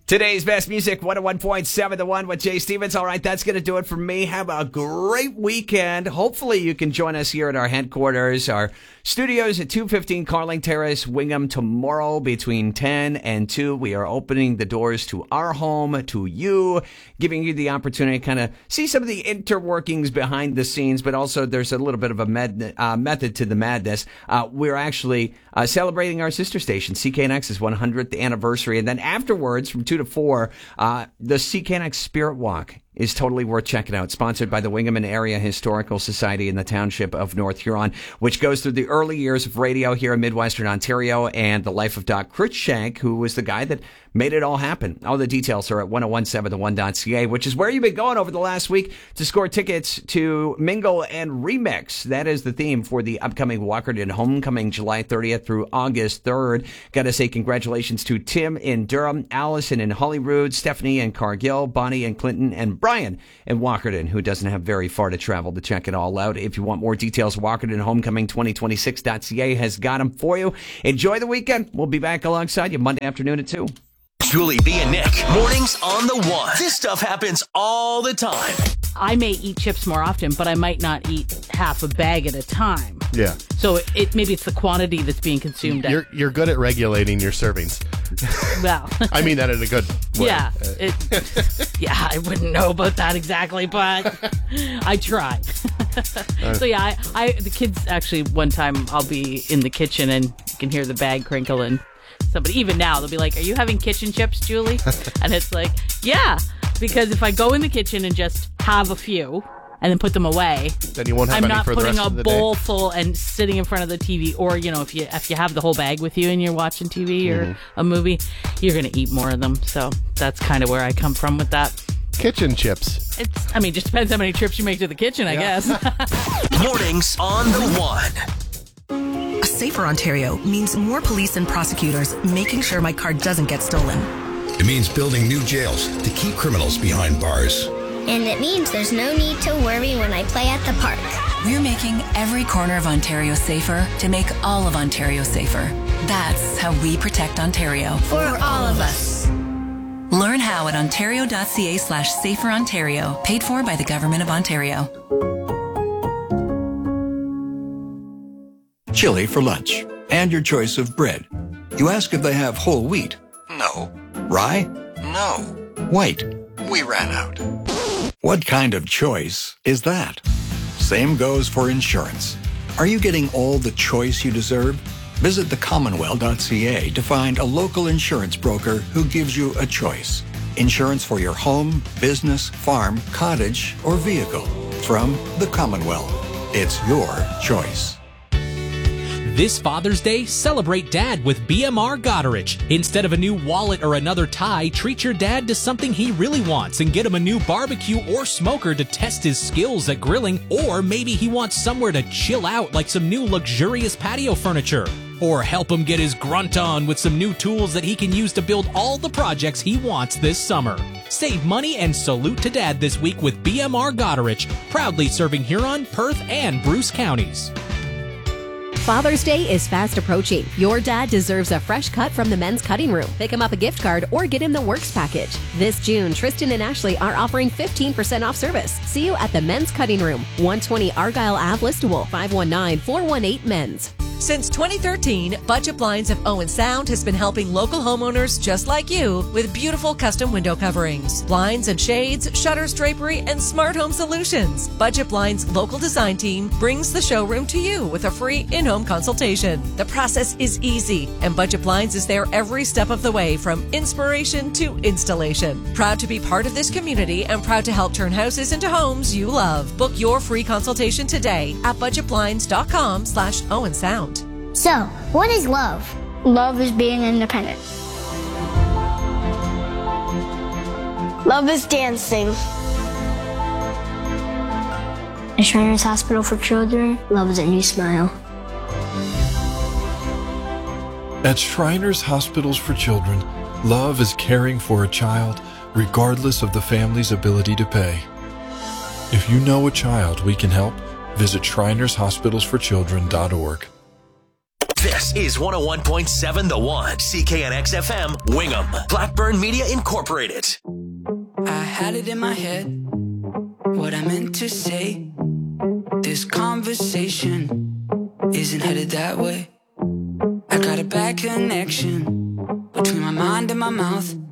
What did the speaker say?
Today's best music, 101.7 The One with Jay Stevens. All right, that's going to do it for me. Have a great weekend. Hopefully you can join us here at our headquarters, our studios at 215 Carling Terrace, Wingham, tomorrow between 10 and 2. We are opening the doors to our home, to you, giving you the opportunity to kind of see some of the interworkings behind the scenes, but also there's a little bit of a method to the madness. We're actually celebrating our sister station, CKNX's 100th anniversary. And then afterwards, from 2 to 4, the CKNX Spirit Walk is totally worth checking out. Sponsored by the Wingham and Area Historical Society in the township of North Huron, which goes through the early years of radio here in Midwestern Ontario and the life of Doc Cruikshank, who was the guy that made it all happen. All the details are at 1017thone.ca, which is where you've been going over the last week to score tickets to Mingle and Remix. That is the theme for the upcoming Walkerton Homecoming, July 30th through August 3rd. Got to say congratulations to Tim in Durham, Allison in Holyrood, Stephanie in Cargill, Bonnie in Clinton, and Brian in Walkerton, who doesn't have very far to travel to check it all out. If you want more details, Walkerton Homecoming 2026.ca has got them for you. Enjoy the weekend. We'll be back alongside you Monday afternoon at 2. Julie B and Nick, mornings on the One. This stuff happens all the time. I may eat chips more often, but I might not eat half a bag at a time. Yeah. So maybe it's the quantity that's being consumed. You're good at regulating your servings. Well, I mean that in a good way. Yeah. I wouldn't know about that exactly, but I try. So yeah, the kids actually, one time I'll be in the kitchen and you can hear the bag crinkle and somebody, even now, they'll be like, "Are you having kitchen chips, Julie?" And it's like, yeah, because if I go in the kitchen and just have a few and then put them away, then you won't have I'm any not for the putting rest a of the bowl day. full and sitting in front of the TV. Or, if you have the whole bag with you and you're watching TV or a movie, you're going to eat more of them. So that's kind of where I come from with that. Kitchen chips. Just depends how many trips you make to the kitchen, I guess. Mornings on the One. A safer Ontario means more police and prosecutors making sure my car doesn't get stolen. It means building new jails to keep criminals behind bars. And it means there's no need to worry when I play at the park. We're making every corner of Ontario safer to make all of Ontario safer. That's how we protect Ontario. For all of us. Learn how at ontario.ca/saferontario, paid for by the Government of Ontario. Chili for lunch, and your choice of bread. You ask if they have whole wheat. No. Rye? No. White? We ran out. What kind of choice is that? Same goes for insurance. Are you getting all the choice you deserve? Visit thecommonwealth.ca to find a local insurance broker who gives you a choice. Insurance for your home, business, farm, cottage, or vehicle. From the Commonwealth. It's your choice. This Father's Day, celebrate Dad with BMR Goderich. Instead of a new wallet or another tie, treat your dad to something he really wants and get him a new barbecue or smoker to test his skills at grilling, or maybe he wants somewhere to chill out like some new luxurious patio furniture. Or help him get his grunt on with some new tools that he can use to build all the projects he wants this summer. Save money and salute to Dad this week with BMR Goderich, proudly serving Huron, Perth, and Bruce counties. Father's Day is fast approaching. Your dad deserves a fresh cut from the Men's Cutting Room. Pick him up a gift card or get him the Works package. This June, Tristan and Ashley are offering 15% off service. See you at the Men's Cutting Room, 120 Argyle Ave, Listowel, 519-418-MENS. Since 2013, Budget Blinds of Owen Sound has been helping local homeowners just like you with beautiful custom window coverings, blinds and shades, shutters, drapery, and smart home solutions. Budget Blinds' local design team brings the showroom to you with a free in-home consultation. The process is easy, and Budget Blinds is there every step of the way from inspiration to installation. Proud to be part of this community and proud to help turn houses into homes you love. Book your free consultation today at budgetblinds.com/Owen Sound. So, what is love? Love is being independent. Love is dancing. At Shriners Hospital for Children, love is a new smile. At Shriners Hospitals for Children, love is caring for a child regardless of the family's ability to pay. If you know a child we can help, visit shrinershospitalsforchildren.org. This is 101.7 The One, CKNX FM, Wingham, Blackburn Media Incorporated. I had it in my head, what I meant to say. This conversation isn't headed that way. I got a bad connection between my mind and my mouth.